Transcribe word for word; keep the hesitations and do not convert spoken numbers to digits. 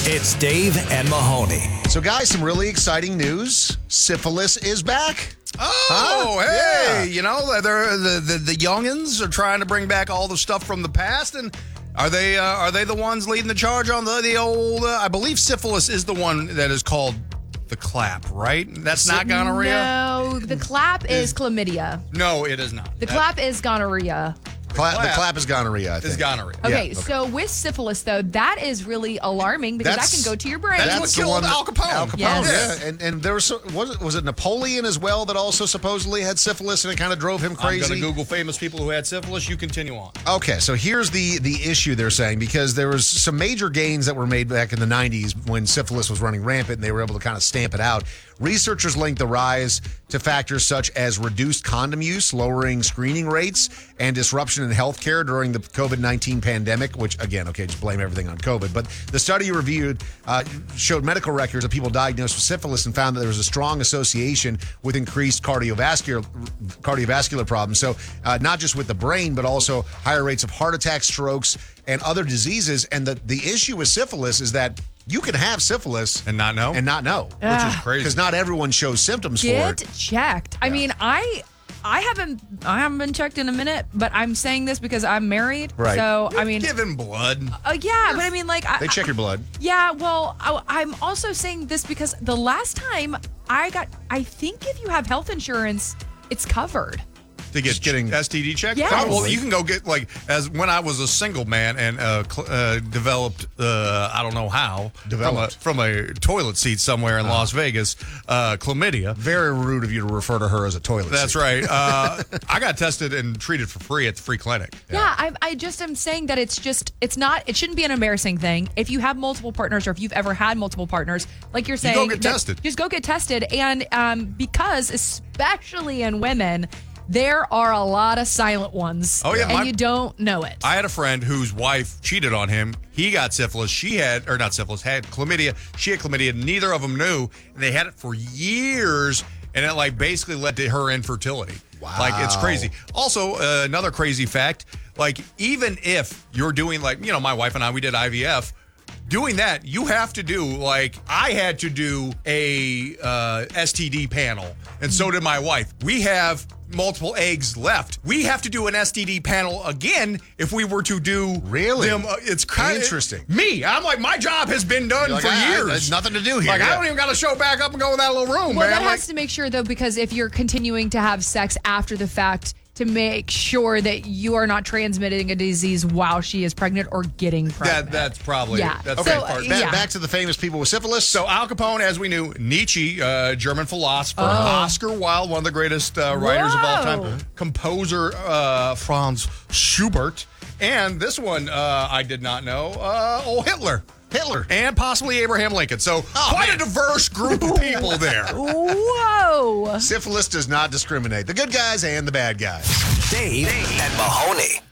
It's Dave and Mahoney. So, guys, some really exciting news. Syphilis is back. Oh, Huh? hey, Yeah. you know, they're, the, the the youngins are trying to bring back all the stuff from the past, and are they uh, are they the ones leading the charge on the the old? Uh, I believe syphilis is the one that is called the clap, right? That's not gonorrhea. No, the clap is chlamydia. No, it is not. The clap is gonorrhea. Cla- the clap clap is gonorrhea, I is think. gonorrhea. Okay, okay. so with syphilis, though, that is really alarming because That's- that can go to your brain. That's, That's what the killed one that- Al Capone. Al Capone, Yes. yeah. And, and there was, so- was it, was it Napoleon as well that also supposedly had syphilis and it kind of drove him I'm crazy? going to Google famous people who had syphilis. You continue on. Okay, so here's the the issue they're saying, because there was some major gains that were made back in the nineties when syphilis was running rampant and they were able to kind of stamp it out. Researchers link the rise to factors such as reduced condom use, lowering screening rates, and disruption in healthcare during the COVID nineteen pandemic, which, again, okay, just blame everything on COVID. But the study reviewed uh, showed medical records of people diagnosed with syphilis and found that there was a strong association with increased cardiovascular cardiovascular problems. So uh, not just with the brain, but also higher rates of heart attacks, strokes, and other diseases. And the, the issue with syphilis is that you can have syphilis And not know? and not know, Which is crazy. because not everyone shows symptoms Get for it. checked. I mean, I I haven't I haven't been checked in a minute, but I'm saying this because I'm married. Right. So I mean, Giving blood. uh, yeah, but I mean, like, I, They check your blood. yeah. Well, I, I'm also saying this because the last time I got, I think if you have health insurance, it's covered. To get Just getting- S T D checked? Yes. Oh, well, you can go get, like, as when I was a single man and uh, cl- uh, developed, uh, I don't know how, Developed. From, a, from a toilet seat somewhere in Las Vegas, uh, chlamydia. Very rude of you to refer to her as a toilet That's seat. right. Uh, I got tested and treated for free at the free clinic. Yeah, I, I just am saying that it's just, it's not, it shouldn't be an embarrassing thing. If you have multiple partners or if you've ever had multiple partners, like you're saying, go get that- tested. Just go get tested. And um, because, especially in women, there are a lot of silent ones. Oh, yeah, And my- you don't know it. I had a friend whose wife cheated on him. He got syphilis. She had, or not syphilis, had chlamydia. She had chlamydia. Neither of them knew. And they had it for years. And it, like, basically led to her infertility. Wow. Like, it's crazy. Also, uh, another crazy fact, like, even if you're doing, like, you know, my wife and I, we did I V F. Doing that, you have to do, like, I had to do a uh, S T D panel, and so did my wife. We have multiple eggs left. We have to do an S T D panel again if we were to do Really? them. Uh, it's kind of Interesting. Me, I'm like, my job has been done You're like, for "Ah, years. there's nothing to do here." Like, I Yeah. don't even got to show back up and go in that little room, Well, man. that Like, has to make sure, though, because if you're continuing to have sex after the fact, to make sure that you are not transmitting a disease while she is pregnant or getting pregnant. that, that's probably Yeah. That's Okay, the part. uh, Ba- yeah. Back to the famous people with syphilis. So Al Capone, as we knew, Nietzsche, uh, German philosopher, Oh. Oscar Wilde, one of the greatest uh, writers of all Whoa. time, composer uh, Franz Schubert, and this one uh, I did not know, uh, oh Hitler. Hitler. And possibly Abraham Lincoln. So Oh, quite man. a diverse group of people there. Whoa. Syphilis does not discriminate. The good guys and the bad guys. Dave and Mahoney.